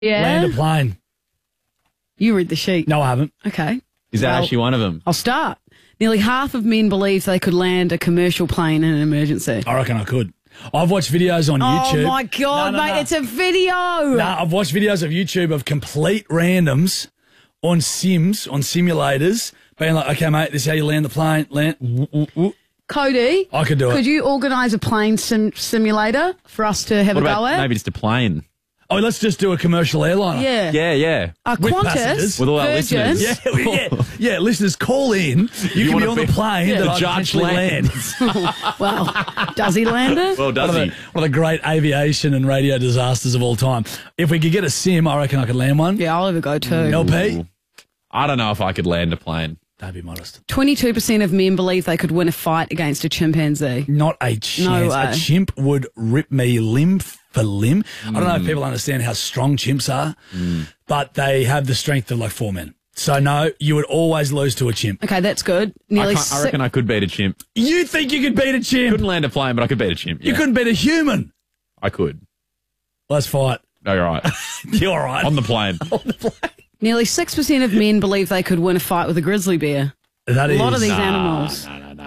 Yeah. Land a plane. You read the sheet. No, I haven't. Okay. Is that actually one of them? I'll start. Nearly half of men believe they could land a commercial plane in an emergency. I reckon I could. I've watched videos on YouTube. Oh, my God, mate, it's a video. I've watched videos of YouTube of complete randoms on simulators, being like, okay, mate, this is how you land the plane. Cody, I could do it. Could you organise a plane simulator for us to have What a about go at? maybe just a plane? Oh, let's just do a commercial airliner. Yeah. Yeah. With Qantas, passengers. With all our Virgin. listeners. Yeah, listeners, call in. You can wanna be on the be- plane that the I judge potentially land. Well, does he land it? Well, does he? One of the great aviation and radio disasters of all time. If we could get a sim, I reckon I could land one. Yeah, I'll have a go too. LP? I don't know if I could land a plane. Don't be modest. 22% of men believe they could win a fight against a chimpanzee. Not a chance. No way. A chimp would rip me limb for limb. I don't know if people understand how strong chimps are, but they have the strength of like 4 men. So, no, you would always lose to a chimp. Okay, that's good. Nearly I reckon I could beat a chimp. You think you could beat a chimp? Couldn't land a plane, but I could beat a chimp. You yeah. couldn't beat a human. I could. Let's fight. No, you're right. You're all right. On the plane. Nearly 6% of men believe they could win a fight with a grizzly bear. That A is lot of these animals.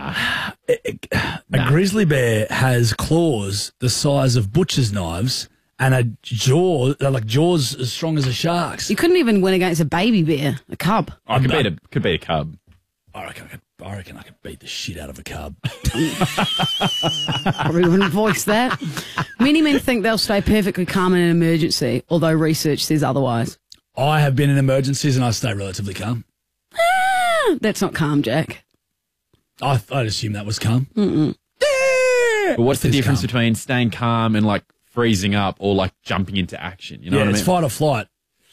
a grizzly bear has claws the size of butcher's knives and a jaws as strong as a shark's. You couldn't even win against a baby bear, a cub. I could beat a cub. I reckon I could beat the shit out of a cub. Probably wouldn't voice that. Many men think they'll stay perfectly calm in an emergency, although research says otherwise. I have been in emergencies and I stay relatively calm. That's not calm, Jack. I'd assume that was calm. But what's the It's difference calm. between staying calm and like freezing up or like jumping into action? You know what I it's mean? fight or flight.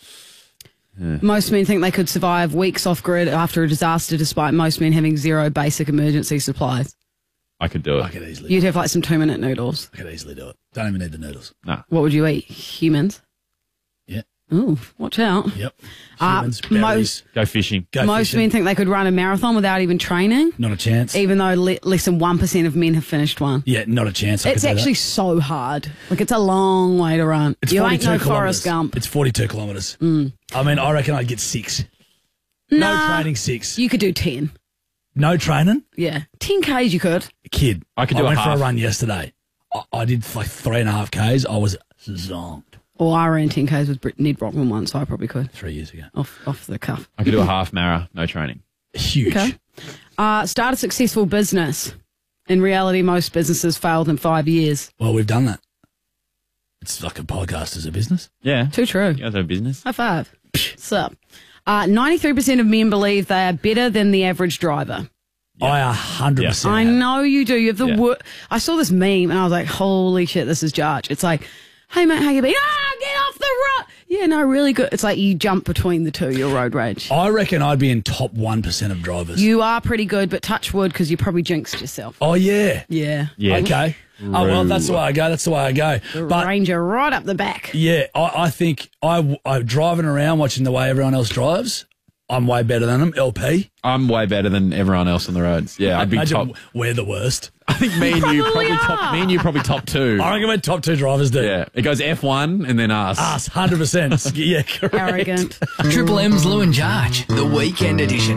Most men think they could survive weeks off grid after a disaster, despite most men having zero basic emergency supplies. I could do I it. could easily. You'd have like some 2-minute noodles. I could easily do it. Don't even need the noodles. Nah. What would you eat? Humans? Yeah. Ooh, watch out. Yep. Humans, berries. most- Go fishing. Go Most fishing. men think they could run a marathon without even training, Not a chance. even though less than 1% of men have finished one. Yeah, not a chance. I It's could do that. actually so hard. Like, it's a long way to run. It's You 42 ain't no kilometres. Forrest Gump. It's 42 kilometres. I mean, I reckon I'd get 6. No Nah. training, 6. You could do 10. No training? Yeah. 10 Ks you could. Kid. I could do a went for half. a run yesterday. I did like 3.5 Ks. I was zonked Or I ran 10 Ks with Ned Brockman once, so I probably could. 3 years ago. Off the cuff. I could do a half mara, no training. Huge. Okay. Start a successful business. In reality, most businesses failed in 5 years. Well, we've done that. It's like a podcast as a business. Yeah. Too true. You guys have business. High five. Sup. 93% of men believe they are better than the average driver. I 100%. I know you do. You have the Yeah. I saw this meme and I was like, holy shit, this is Jarch. It's like, hey mate, how you been? Get off the road. Yeah, no, really good. It's like you jump between the two, your road rage. I reckon I'd be in top 1% of drivers. You are pretty good, but touch wood because you probably jinxed yourself. Oh, yeah. Yeah. Yeah. Okay. Oh, well, that's the way I go. That's the way I go. But Ranger right up the back. yeah, I think I'm driving around watching the way everyone else drives. I'm way better than them. LP. I'm way better than everyone else on the roads. Yeah, I'd be Imagine top. we're the worst. I think me and you Probably probably are. top. Me and you probably top 2. I reckon we're top 2 drivers, dude. Yeah, it goes F1 and then us. Us, 100%. Yeah, correct. Arrogant. Triple M's Lou and Jarge, the weekend edition.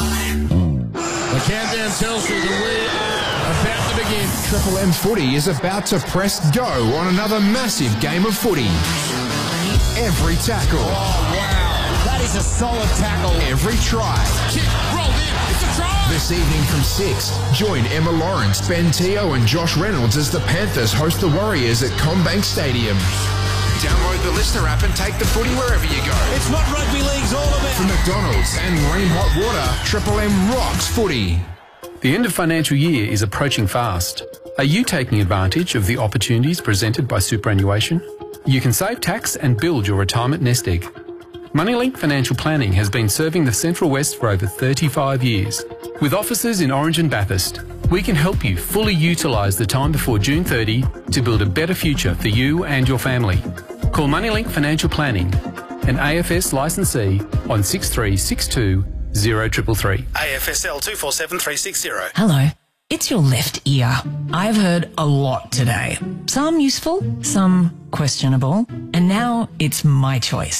The countdown tells you that we are about to begin. Triple M Footy is about to press go on another massive game of footy. Every tackle, That is a solid tackle. every try. Kick, rolled in. It's a try. This evening from 6, join Emma Lawrence, Ben Teo and Josh Reynolds as the Panthers host the Warriors at CommBank Stadium. Download the Listener app and take the footy wherever you go. It's what rugby league's all about. From McDonald's and Ream Hot Water, Triple M rocks footy. The end of financial year is approaching fast. Are you taking advantage of the opportunities presented by superannuation? You can save tax and build your retirement nest egg. Moneylink Financial Planning has been serving the Central West for over 35 years. With offices in Orange and Bathurst, we can help you fully utilise the time before June 30 to build a better future for you and your family. Call Moneylink Financial Planning, an AFS licensee, on 6362 0333. AFSL 247360. Hello, it's your left ear. I've heard a lot today. Some useful, some questionable, and now it's my choice.